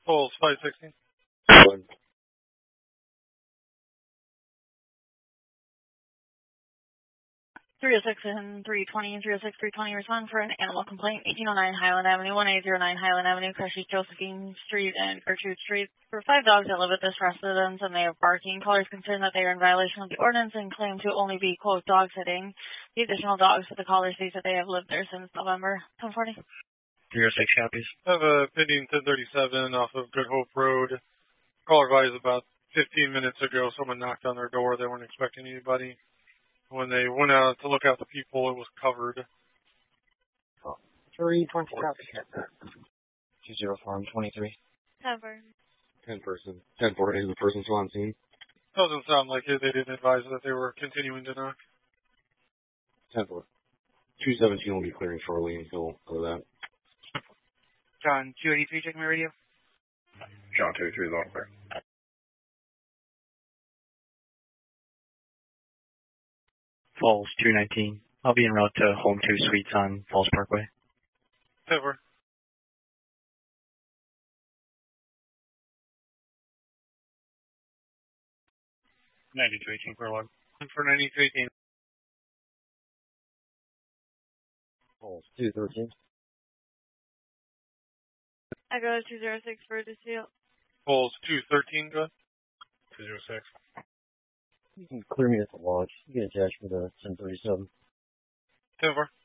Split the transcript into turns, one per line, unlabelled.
Pulse 516.
306 and 320, 306, 320, respond for an animal complaint, 1809 Highland Avenue, 1809 Highland Avenue, crushes Josephine Street and Gertrude Street. For 5 dogs that live at this residence and they are barking, callers concerned that they are in violation of the ordinance and claim to only be, quote, dog sitting. The additional dogs that the caller states that they have lived there since November 1040.
306 copies.
I have a pending 1037 off of Good Hope Road. Caller advised about 15 minutes ago someone knocked on their door. They weren't expecting anybody. When they went out to look out the people, it was covered.
320 copies. 20 farm 23.
10 for
10 person. 10 for is the person still on scene?
Doesn't sound like it. They didn't advise that they were continuing to knock.
10 for. 217 will be clearing shortly until that.
John 283, checking my radio.
John 283 is on there.
Falls 219. I'll be en route to Home 2 Suites on Falls Parkway.
Over.
For log.
For 9218.
Falls 213.
I go to 206 for Lucille.
Pulse 213, go ahead.
206.
You can clear me at the lodge. You can attach me to 1037.
10-4.